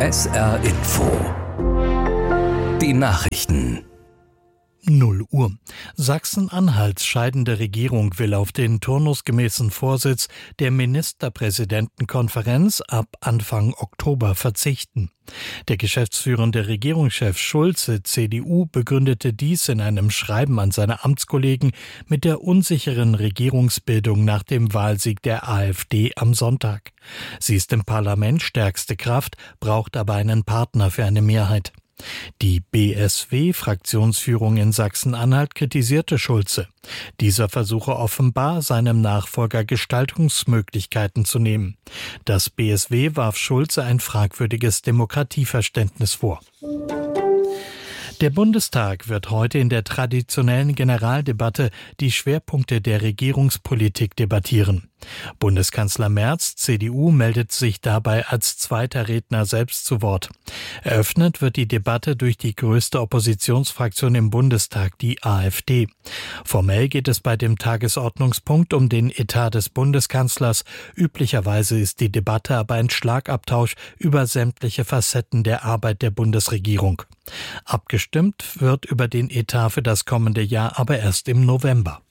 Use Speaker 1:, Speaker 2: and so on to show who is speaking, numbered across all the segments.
Speaker 1: SR Info. Die Nachrichten.
Speaker 2: 0 Uhr. Sachsen-Anhalts scheidende Regierung will auf den turnusgemäßen Vorsitz der Ministerpräsidentenkonferenz ab Anfang Oktober verzichten. Der geschäftsführende Regierungschef Schulze, CDU, begründete dies in einem Schreiben an seine Amtskollegen mit der unsicheren Regierungsbildung nach dem Wahlsieg der AfD am Sonntag. Sie ist im Parlament stärkste Kraft, braucht aber einen Partner für eine Mehrheit. Die BSW-Fraktionsführung in Sachsen-Anhalt kritisierte Schulze. Dieser versuche offenbar, seinem Nachfolger Gestaltungsmöglichkeiten zu nehmen. Das BSW warf Schulze ein fragwürdiges Demokratieverständnis vor. Der Bundestag wird heute in der traditionellen Generaldebatte die Schwerpunkte der Regierungspolitik debattieren. Bundeskanzler Merz, CDU, meldet sich dabei als zweiter Redner selbst zu Wort. Eröffnet wird die Debatte durch die größte Oppositionsfraktion im Bundestag, die AfD. Formell geht es bei dem Tagesordnungspunkt um den Etat des Bundeskanzlers. Üblicherweise ist die Debatte aber ein Schlagabtausch über sämtliche Facetten der Arbeit der Bundesregierung. Abgestimmt wird über den Etat für das kommende Jahr aber erst im November.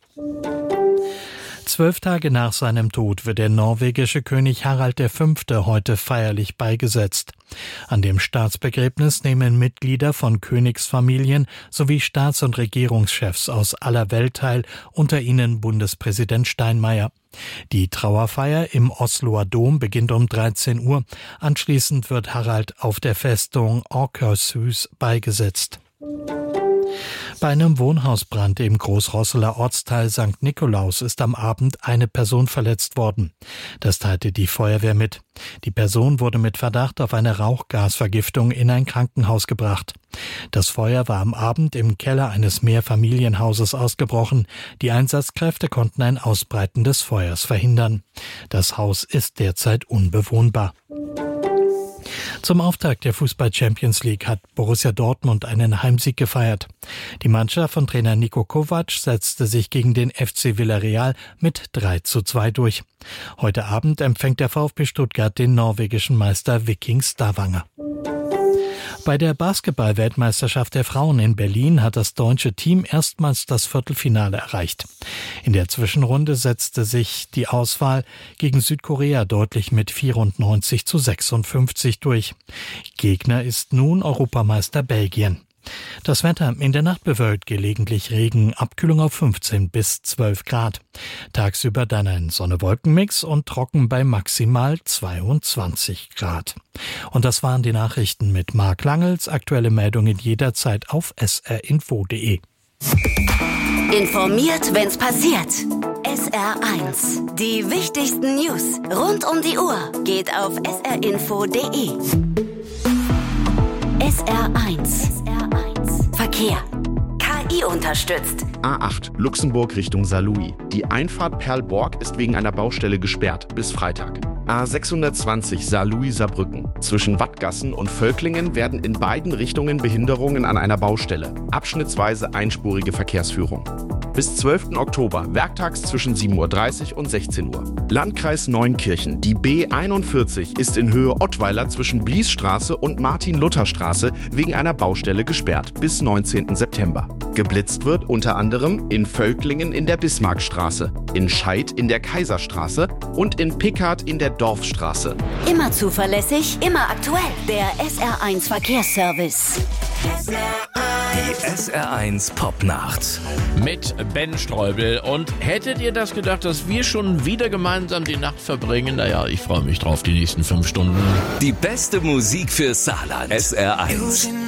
Speaker 2: 12 Tage nach seinem Tod wird der norwegische König Harald V. heute feierlich beigesetzt. An dem Staatsbegräbnis nehmen Mitglieder von Königsfamilien sowie Staats- und Regierungschefs aus aller Welt teil, unter ihnen Bundespräsident Steinmeier. Die Trauerfeier im Osloer Dom beginnt um 13 Uhr. Anschließend wird Harald auf der Festung Akershus beigesetzt. Bei einem Wohnhausbrand im Großrosseler Ortsteil St. Nikolaus ist am Abend eine Person verletzt worden. Das teilte die Feuerwehr mit. Die Person wurde mit Verdacht auf eine Rauchgasvergiftung in ein Krankenhaus gebracht. Das Feuer war am Abend im Keller eines Mehrfamilienhauses ausgebrochen. Die Einsatzkräfte konnten ein Ausbreiten des Feuers verhindern. Das Haus ist derzeit unbewohnbar. Zum Auftakt der Fußball-Champions League hat Borussia Dortmund einen Heimsieg gefeiert. Die Mannschaft von Trainer Niko Kovac setzte sich gegen den FC Villarreal mit 3:2 durch. Heute Abend empfängt der VfB Stuttgart den norwegischen Meister Viking Stavanger. Bei der Basketball-Weltmeisterschaft der Frauen in Berlin hat das deutsche Team erstmals das Viertelfinale erreicht. In der Zwischenrunde setzte sich die Auswahl gegen Südkorea deutlich mit 94:56 durch. Gegner ist nun Europameister Belgien. Das Wetter: in der Nacht bewölkt, gelegentlich Regen, Abkühlung auf 15 bis 12 Grad. Tagsüber dann ein Sonne-Wolken-Mix und trocken bei maximal 22 Grad. Und das waren die Nachrichten mit Marc Langels. Aktuelle Meldungen jederzeit auf srinfo.de.
Speaker 3: Informiert, wenn's passiert. SR1. Die wichtigsten News rund um die Uhr geht auf srinfo.de. SR1. Verkehr. KI unterstützt.
Speaker 4: A8 Luxemburg Richtung Saarlouis. Die Einfahrt Perlborg ist wegen einer Baustelle gesperrt bis Freitag. A620 Saarlouis-Saarbrücken. Zwischen Wattgassen und Völklingen werden in beiden Richtungen Behinderungen an einer Baustelle. Abschnittsweise einspurige Verkehrsführung. Bis 12. Oktober, werktags zwischen 7:30 Uhr und 16 Uhr. Landkreis Neunkirchen. Die B41 ist in Höhe Ottweiler zwischen Bliesstraße und Martin-Luther-Straße wegen einer Baustelle gesperrt bis 19. September. Geblitzt wird unter anderem in Völklingen in der Bismarckstraße, in Scheid in der Kaiserstraße und in Pickard in der Dorfstraße.
Speaker 3: Immer zuverlässig, immer aktuell. Der SR1 Verkehrsservice.
Speaker 1: Die SR1 Popnacht.
Speaker 5: Mit Ben Streubel. Und hättet ihr das gedacht, dass wir schon wieder gemeinsam die Nacht verbringen? Naja, ich freue mich drauf, die nächsten 5 Stunden.
Speaker 1: Die beste Musik für Saarland. SR1.